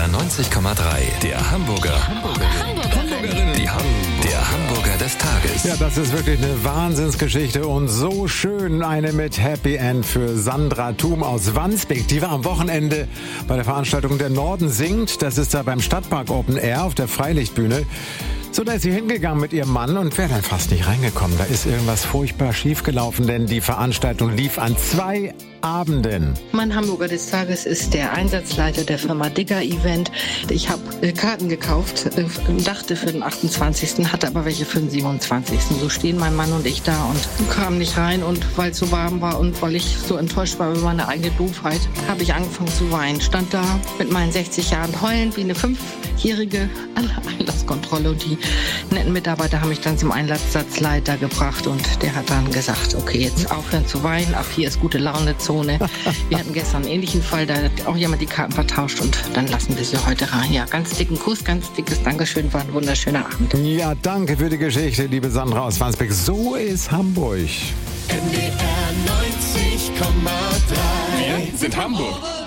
NDR 90,3. Der Hamburger. Der Hamburger des Tages. Ja, das ist wirklich eine Wahnsinnsgeschichte und so schön. Eine mit Happy End für Sandra Thum aus Wandsbek. Die war am Wochenende bei der Veranstaltung Der Norden singt. Das ist da beim Stadtpark Open Air auf der Freilichtbühne. So, da ist sie hingegangen mit ihrem Mann und wäre dann fast nicht reingekommen. Da ist irgendwas furchtbar schiefgelaufen, denn die Veranstaltung lief an 2 Abenden. Mein Hamburger des Tages ist der Einsatzleiter der Firma Digger Event. Ich habe Karten gekauft, dachte für den 28., hatte aber welche für den 27. So stehen mein Mann und ich da und kamen nicht rein. Und weil es so warm war und weil ich so enttäuscht war über meine eigene Doofheit, habe ich angefangen zu weinen. Stand da mit meinen 60 Jahren heulend wie eine 5-Jährige an der Einlasskontrolle. Und die netten Mitarbeiter haben mich dann zum Einsatzleiter gebracht und der hat dann gesagt, okay, jetzt aufhören zu weinen, ab hier ist gute Laune-Zone. Wir hatten gestern einen ähnlichen Fall, da hat auch jemand die Karten vertauscht und dann lassen wir sie heute rein. Ja, ganz dicken Kuss, ganz dickes Dankeschön, war ein wunderschöner Abend. Ja, danke für die Geschichte, liebe Sandra aus Wandsbek. So ist Hamburg. NDR 90,3. Wir sind Hamburg.